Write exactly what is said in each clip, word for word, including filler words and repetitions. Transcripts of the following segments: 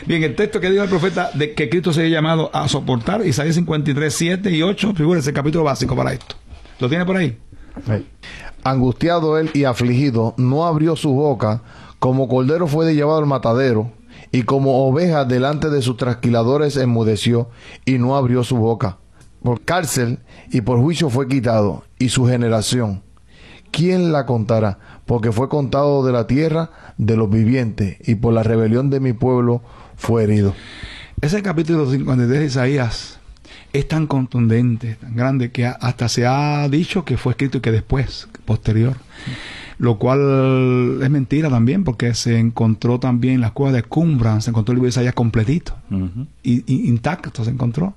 Bien, el texto que dijo el profeta de que Cristo se había llamado a soportar, Isaías cincuenta y tres, siete y ocho, figúrese el capítulo básico para esto. ¿Lo tiene por ahí? Sí. Angustiado él y afligido, no abrió su boca, como cordero fue llevado al matadero, y como oveja delante de sus trasquiladores enmudeció, y no abrió su boca. Por cárcel y por juicio fue quitado, y su generación, ¿quién la contará? Porque fue contado de la tierra de los vivientes, y por la rebelión de mi pueblo fue herido. Ese capítulo cincuenta y tres de Isaías es tan contundente, tan grande, que hasta se ha dicho que fue escrito y que después, posterior. Lo cual es mentira también, porque se encontró también en las cuevas de Qumran, se encontró el libro de Isaías completito, uh-huh. y, y intacto se encontró.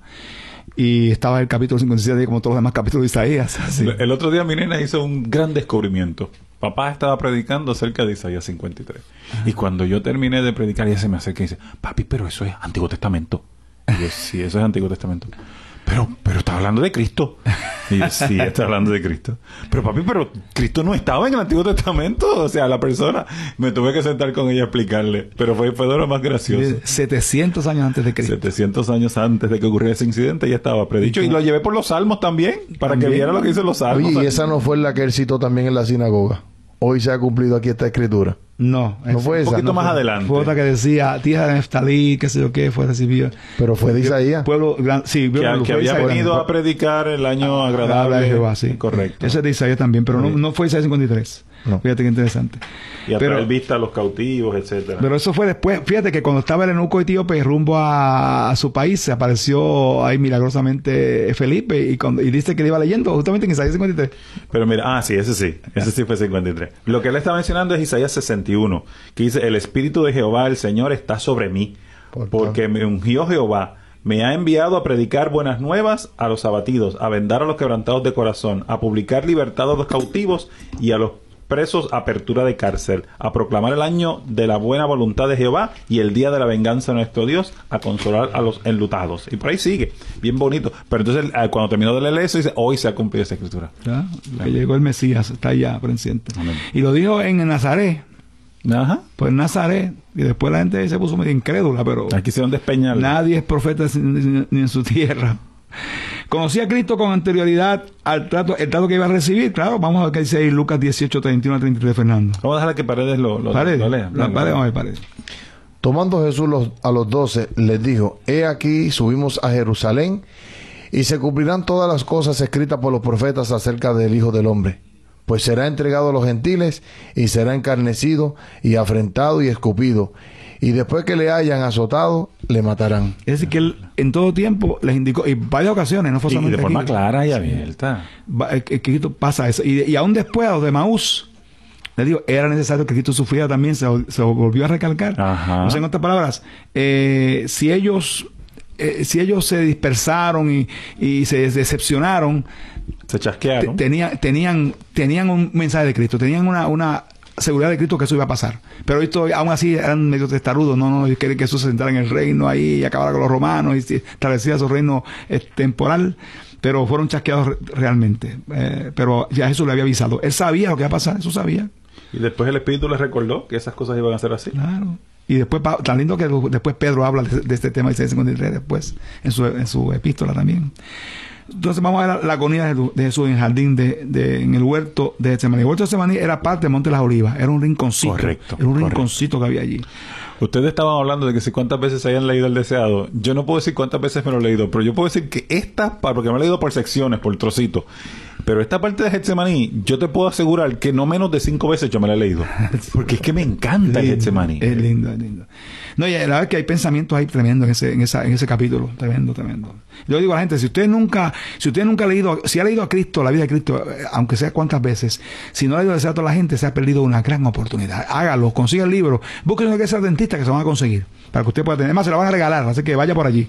Y estaba el capítulo cincuenta y siete como todos los demás capítulos de Isaías. Así. El otro día mi nena hizo un gran descubrimiento. Papá estaba predicando acerca de Isaías cincuenta y tres. Ajá. Y cuando yo terminé de predicar, ella se me acerca y dice, papi, pero eso es Antiguo Testamento. Y yo, sí, eso es Antiguo Testamento. Pero, pero está hablando de Cristo. Y yo, sí, está hablando de Cristo. Pero papi, pero Cristo no estaba en el Antiguo Testamento. O sea, la persona, me tuve que sentar con ella a explicarle. Pero fue, fue de lo más gracioso. setecientos años antes de Cristo. setecientos años antes de que ocurriera ese incidente ya estaba predicho. Y lo llevé por los salmos también, para ¿También? que viera lo que dicen los salmos. Oye, y esa no fue la que él citó también en la sinagoga. Hoy se ha cumplido aquí esta escritura. No, no fue esa. Un poquito no más fue. adelante. Fue otra que decía, tierra de Neftalí, qué sé yo qué, fue recibido. Pero fue de Isaías. Pueblo, gran, sí, que, que había Isaías, venido a predicar el año ah, agradable de Jehová, sí. Correcto. Ese es de Isaías también, pero sí. no, no fue Isaías cincuenta y tres. No. Fíjate qué interesante. Y a traer vista a los cautivos, etcétera. Pero eso fue después. Fíjate que cuando estaba el eunuco etíope rumbo a, a su país, se apareció ahí milagrosamente Felipe y, cuando, y dice que le iba leyendo justamente en Isaías cincuenta y tres. Pero mira, ah, sí, ese sí. Ese sí fue cincuenta y tres. Lo que él está mencionando es Isaías sesenta y uno, que dice, el Espíritu de Jehová, el Señor, está sobre mí, Por porque me ungió Jehová. Me ha enviado a predicar buenas nuevas a los abatidos, a vendar a los quebrantados de corazón, a publicar libertad a los cautivos y a los presos apertura de cárcel, a proclamar el año de la buena voluntad de Jehová y el día de la venganza de nuestro Dios, a consolar a los enlutados. Y por ahí sigue, bien bonito. Pero entonces, cuando terminó de leer eso, dice, hoy se ha cumplido esa escritura. ¿Ya? Que llegó el Mesías, está allá presente. Amén. Y lo dijo en Nazaret. Ajá. Pues Nazaret, y después la gente se puso medio incrédula, pero aquí quisieron despeñarle. Nadie es profeta ni en su tierra. Conocía a Cristo con anterioridad al trato, el trato que iba a recibir. Claro, vamos a ver qué dice ahí Lucas dieciocho, treinta y uno a treinta y tres, Fernando. Vamos a dejar que Paredes lo, lo, Paredes, lo lea. La Paredes, vamos a ver, Paredes. Tomando Jesús los, a los doce, les dijo, he aquí, subimos a Jerusalén, y se cumplirán todas las cosas escritas por los profetas acerca del Hijo del Hombre. Pues será entregado a los gentiles, y será encarnecido, y afrentado, y escupido. Y después que le hayan azotado, le matarán. Es decir, que él en todo tiempo les indicó, y varias ocasiones, no fue solamente y de forma aquí, clara y abierta. Que Cristo pasa eso. Y, y aún después a los de Maús, les digo, era necesario que Cristo sufriera también, se, se volvió a recalcar. Ajá. O sea, en otras palabras, eh, si ellos eh, si ellos se dispersaron y, y se decepcionaron, se chasquearon. Tenían, tenían, tenían un mensaje de Cristo, tenían una, una seguridad de Cristo que eso iba a pasar. Pero esto, aún así eran medio testarudos, no, no, querían que Jesús se sentara en el reino ahí y acabara con los romanos y estableciera su reino eh, temporal, pero fueron chasqueados re realmente. Eh, pero ya Jesús le había avisado. Él sabía lo que iba a pasar, Jesús sabía. Y después el Espíritu les recordó que esas cosas iban a ser así. Claro. Y después, tan lindo que después Pedro habla de, de este tema de Isaías cincuenta y tres después, en su, en su epístola también. Entonces vamos a ver la, la agonía de, de Jesús en el jardín de, de, en el huerto de Getsemaní. El huerto de Getsemaní era parte del Monte de las Olivas, era un rinconcito. Correcto. Era un correcto. rinconcito que había allí. Ustedes estaban hablando de que si cuántas veces se hayan leído el deseado. Yo no puedo decir cuántas veces me lo he leído, pero yo puedo decir que esta parte, porque me lo he leído por secciones, por trocitos, pero esta parte de Getsemaní, yo te puedo asegurar que no menos de cinco veces yo me la he leído. Porque es que me encanta el Getsemaní. Es lindo, es lindo. No, y la verdad es que hay pensamientos ahí tremendos en ese, en esa, en ese capítulo. Tremendo, tremendo. Yo digo a la gente, si usted nunca, si usted nunca ha leído, si ha leído a Cristo, la vida de Cristo, aunque sea cuántas veces, si no ha leído el deseado a la gente, se ha perdido una gran oportunidad. Hágalo, consiga el libro, busque una que sea dentista que se van a conseguir, para que usted pueda tener. Además, se la van a regalar, así que vaya por allí.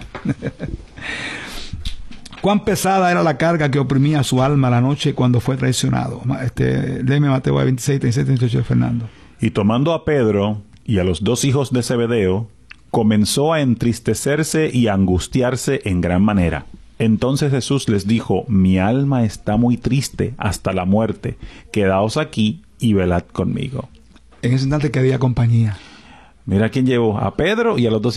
Cuán pesada era la carga que oprimía su alma la noche cuando fue traicionado. Este, léeme Mateo veintiséis, treinta y siete, treinta y ocho de Fernando. Y tomando a Pedro y a los dos hijos de Zebedeo, comenzó a entristecerse y a angustiarse en gran manera. Entonces Jesús les dijo, mi alma está muy triste hasta la muerte. Quedaos aquí y velad conmigo. En ese instante quería compañía. Mira quién llevó, a Pedro y a los dos